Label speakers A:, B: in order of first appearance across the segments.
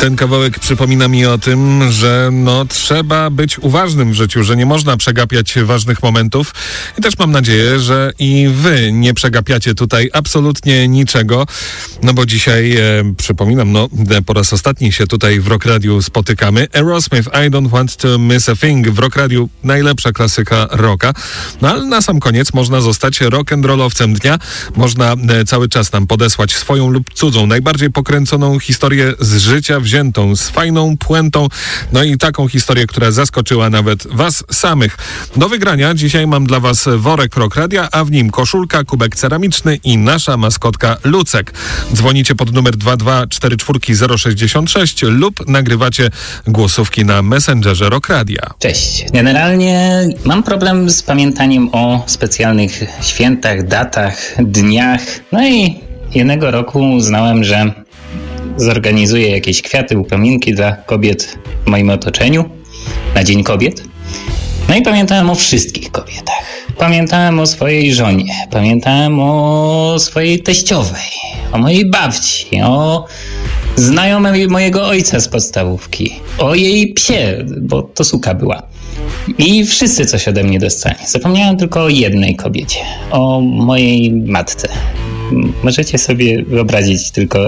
A: Ten kawałek przypomina mi o tym, że trzeba być uważnym w życiu, że nie można przegapiać ważnych momentów. I też mam nadzieję, że i wy nie przegapiacie tutaj absolutnie niczego. Bo dzisiaj, przypominam, po raz ostatni się tutaj w Rock Radiu spotykamy. Aerosmith, I Don't Want to Miss a Thing. W Rock Radiu najlepsza klasyka rocka. Ale na sam koniec można zostać rock'n'rollowcem dnia. Można cały czas nam podesłać swoją lub cudzą, najbardziej pokręconą historię z życia wziętą, z fajną puentą, i taką historię, która zaskoczyła nawet was samych. Do wygrania dzisiaj mam dla was worek Rock Radia, a w nim koszulka, kubek ceramiczny i nasza maskotka Lucek. Dzwonicie pod numer 2244066 lub nagrywacie głosówki na Messengerze Rock Radia.
B: Cześć. Generalnie mam problem z pamiętaniem o specjalnych świętach, datach, dniach. I jednego roku uznałem, że zorganizuję jakieś kwiaty, upominki dla kobiet w moim otoczeniu na Dzień Kobiet. I pamiętałem o wszystkich kobietach. Pamiętałem o swojej żonie, pamiętałem o swojej teściowej, o mojej babci, o znajomej mojego ojca z podstawówki, o jej psie, bo to suka była. I wszyscy coś ode mnie dostali. Zapomniałem tylko o jednej kobiecie, o mojej matce. Możecie sobie wyobrazić tylko,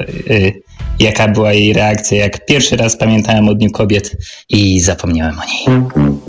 B: jaka była jej reakcja, jak pierwszy raz pamiętałem o Dniu Kobiet i zapomniałem o niej.